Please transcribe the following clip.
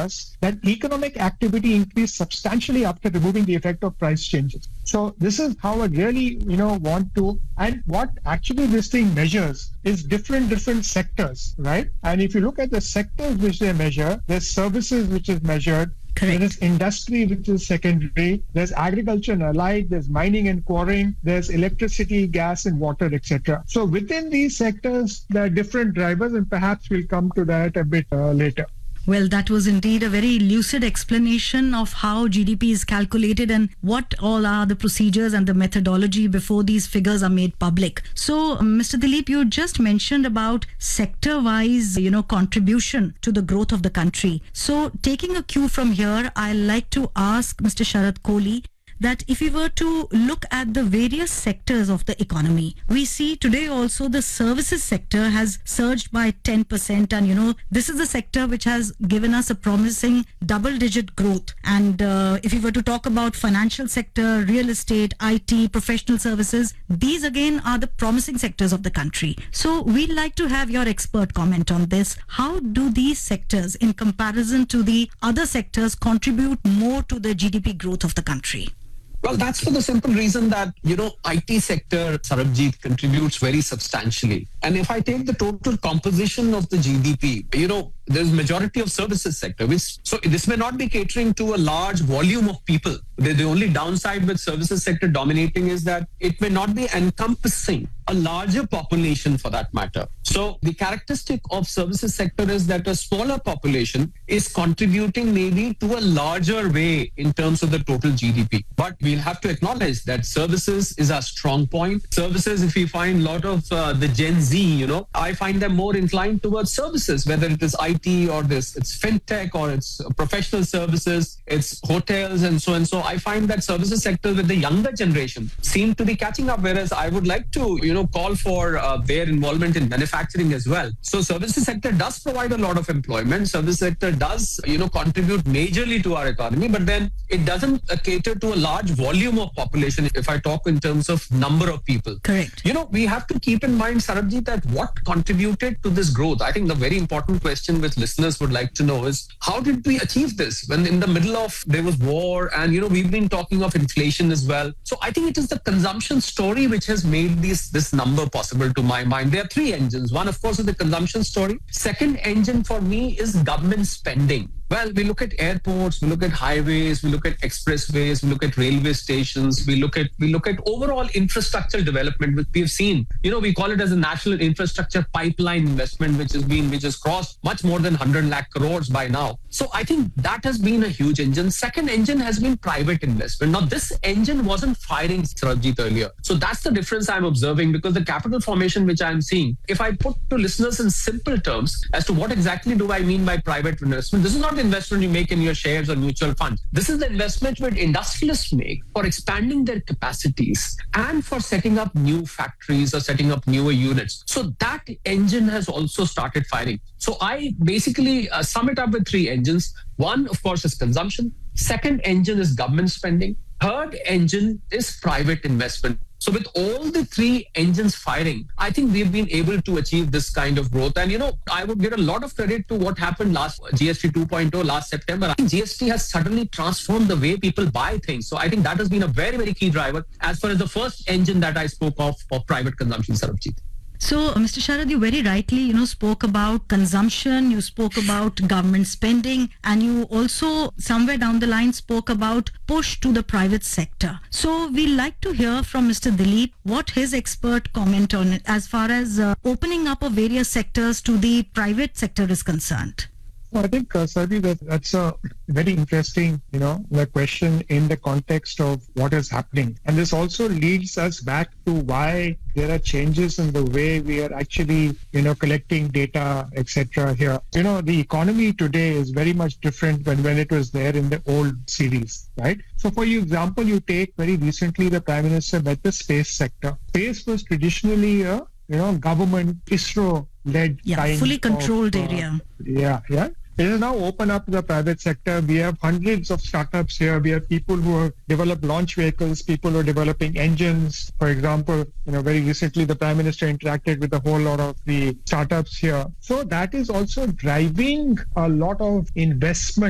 us that economic activity increased substantially after removing the effect of price changes. So this is how I really, want to, and what actually this thing measures is different sectors, right? And if you look at the sectors which they measure, there's services which is measured. Correct. There is industry, which is secondary. There's agriculture and allied. There's mining and quarrying. There's electricity, gas and water, etc. So within these sectors, there are different drivers, and perhaps we'll come to that a bit later. Well, that was indeed a very lucid explanation of how GDP is calculated and what all are the procedures and the methodology before these figures are made public. So, Mr. Dilip, you just mentioned about sector-wise, contribution to the growth of the country. So, taking a cue from here, I'd like to ask Mr. Sharad Kohli that if we were to look at the various sectors of the economy, we see today also the services sector has surged by 10%, and this is the sector which has given us a promising double-digit growth. And if we were to talk about financial sector, real estate, IT, professional services, these again are the promising sectors of the country. So we'd like to have your expert comment on this. How do these sectors, in comparison to the other sectors, contribute more to the GDP growth of the country? Well, that's for the simple reason that, IT sector, Sarabjit, contributes very substantially. And if I take the total composition of the GDP, there's majority of services sector, so this may not be catering to a large volume of people. The only downside with services sector dominating is that it may not be encompassing a larger population for that matter. So the characteristic of services sector is that a smaller population is contributing maybe to a larger way in terms of the total GDP. But we'll have to acknowledge that services is a strong point. Services, if we find a lot of the Gen Z, I find them more inclined towards services, whether it is IT or it's fintech or it's professional services, it's hotels and so and so. I find that services sector with the younger generation seem to be catching up, whereas I would like to, call for their involvement in manufacturing as well. So services sector does provide a lot of employment. Service sector does, contribute majorly to our economy, but then it doesn't cater to a large volume of population if I talk in terms of number of people. Correct. We have to keep in mind, Sarabjit, that what contributed to this growth. I think the very important question which listeners would like to know is, how did we achieve this when in the middle of there was war and, we've been talking of inflation as well. So I think it is the consumption story which has made this number possible to my mind. There are three engines. One, of course, is the consumption story. Second engine for me is government spending. Well, we look at airports, we look at highways, we look at expressways, we look at railway stations, we look at overall infrastructure development, which we have seen. We call it as a national infrastructure pipeline investment, which has crossed much more than 100 lakh crores by now. So I think that has been a huge engine. Second engine has been private investment. Now, this engine wasn't firing, Sarabjit, earlier. So that's the difference I'm observing, because the capital formation which I'm seeing, if I put to listeners in simple terms as to what exactly do I mean by private investment, this is not the investment you make in your shares or mutual funds. This is the investment which industrialists make for expanding their capacities and for setting up new factories or setting up newer units. So that engine has also started firing. So I basically sum it up with three engines. One, of course, is consumption. Second engine is government spending. Third engine is private investment. So with all the three engines firing, I think we've been able to achieve this kind of growth. And, I would give a lot of credit to what happened last GST 2.0 last September. I think GST has suddenly transformed the way people buy things. So I think that has been a very, very key driver as far as the first engine that I spoke of private consumption, Sarabjit. So, Mr. Sharad, you very rightly, spoke about consumption, you spoke about government spending, and you also somewhere down the line spoke about push to the private sector. So, we'd like to hear from Mr. Dilip what his expert comment on it as far as opening up of various sectors to the private sector is concerned. I think, Sarvi, that's a very interesting, the question in the context of what is happening. And this also leads us back to why there are changes in the way we are actually, collecting data, etc. here. The economy today is very much different when it was there in the old series, right? So for example, you take very recently the Prime Minister met the space sector. Space was traditionally a, government, ISRO-led kind fully controlled of, area. Yeah. It is now open up to the private sector. We have hundreds of startups here. We have people who have developed launch vehicles, people who are developing engines. For example, very recently the Prime Minister interacted with a whole lot of the startups here. So that is also driving a lot of investment